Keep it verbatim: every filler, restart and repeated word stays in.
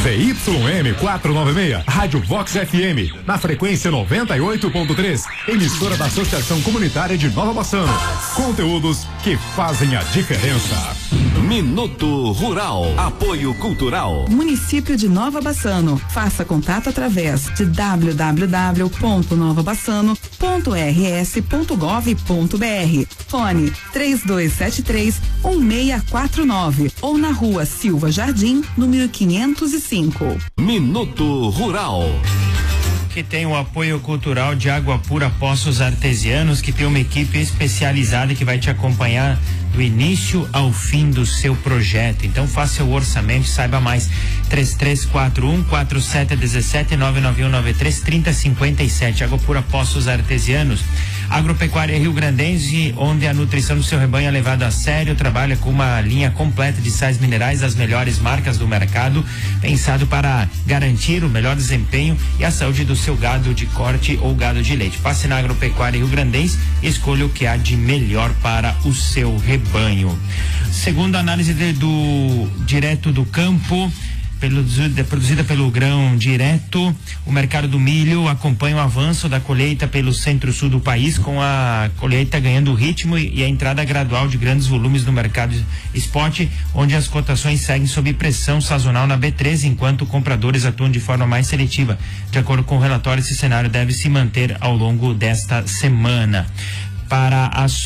Z Y M quatrocentos e noventa e seis, Rádio Vox F M, na frequência noventa e oito ponto três, emissora da Associação Comunitária de Nova Bassano. Conteúdos que fazem a diferença. Minuto Rural, apoio cultural. Município de Nova Bassano. Faça contato através de w w w ponto nova bassano ponto r s ponto gov ponto b r. Fone três dois sete três um seis quatro nove ou na rua Silva Jardim, número quinhentos e cinco. Minuto Rural. Que tem o apoio cultural de Água Pura Poços Artesianos, que tem uma equipe especializada que vai te acompanhar do início ao fim do seu projeto. Então faça o orçamento, saiba mais. três três quatro um quatro sete um sete nove nove um nove três três zero cinco sete. Água Pura Poços Artesianos. Agropecuária Rio Grandense, onde a nutrição do seu rebanho é levada a sério, trabalha com uma linha completa de sais minerais das melhores marcas do mercado, pensado para garantir o melhor desempenho e a saúde do seu gado de corte ou gado de leite. Passe na Agropecuária Rio Grandense e escolha o que há de melhor para o seu rebanho. Segundo a análise de, do direto do campo, Pelo, produzida pelo Grão Direto, o mercado do milho acompanha o avanço da colheita pelo centro-sul do país, com a colheita ganhando ritmo e, e a entrada gradual de grandes volumes no mercado spot, onde as cotações seguem sob pressão sazonal na B treze, enquanto compradores atuam de forma mais seletiva. De acordo com o relatório, esse cenário deve se manter ao longo desta semana. Para a